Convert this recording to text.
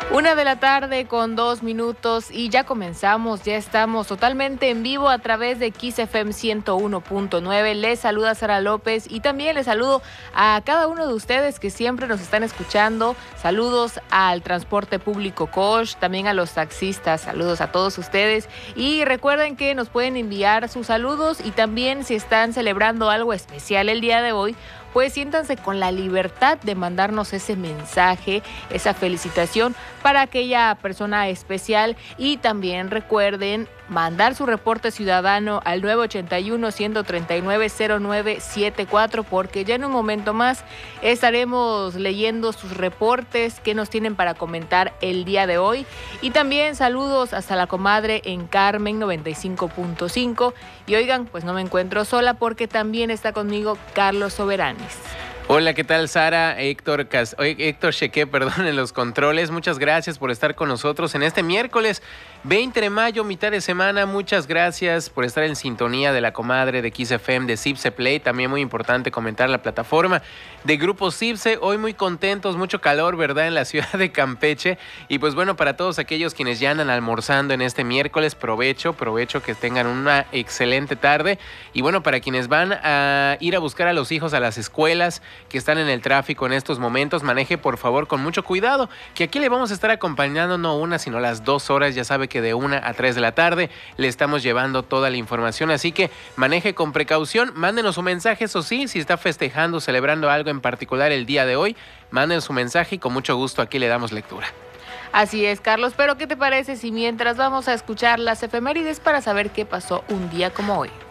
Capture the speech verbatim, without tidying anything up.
Una de la tarde con dos minutos y ya comenzamos, ya estamos totalmente en vivo a través de Kiss F M ciento uno punto nueve. Les saluda Sara López y también les saludo a cada uno de ustedes que siempre nos están escuchando. Saludos al transporte público Cosh, también a los taxistas, saludos a todos ustedes. Y recuerden que nos pueden enviar sus saludos y también si están celebrando algo especial el día de hoy, pues siéntanse con la libertad de mandarnos ese mensaje, esa felicitación para aquella persona especial. Y también recuerden mandar su reporte ciudadano al nueve ochenta y uno, ciento treinta y nueve, cero nueve setenta y cuatro, porque ya en un momento más estaremos leyendo sus reportes que nos tienen para comentar el día de hoy. Y también saludos hasta la comadre en Carmen noventa y cinco punto cinco. Y oigan, pues no me encuentro sola porque también está conmigo Carlos Soberanis. Hola, ¿qué tal, Sara? Héctor, Cas Héctor Cheque, perdón, en los controles. Muchas gracias por estar con nosotros en este miércoles veinte de mayo, mitad de semana. Muchas gracias por estar en sintonía de la comadre de Kiss F M, de Cipse Play. También muy importante comentar la plataforma de Grupo Cipse. Hoy muy contentos, mucho calor, ¿verdad?, en la ciudad de Campeche. Y pues bueno, para todos aquellos quienes ya andan almorzando en este miércoles, provecho, provecho, que tengan una excelente tarde. Y bueno, para quienes van a ir a buscar a los hijos a las escuelas, que están en el tráfico en estos momentos, maneje por favor con mucho cuidado, que aquí le vamos a estar acompañando no una, sino las dos horas. Ya sabe que de una a tres de la tarde le estamos llevando toda la información, así que maneje con precaución. Mándenos un mensaje, eso sí, si está festejando, celebrando algo en particular el día de hoy, manden su mensaje y con mucho gusto aquí le damos lectura. Así es, Carlos, pero ¿qué te parece si mientras vamos a escuchar las efemérides para saber qué pasó un día como hoy?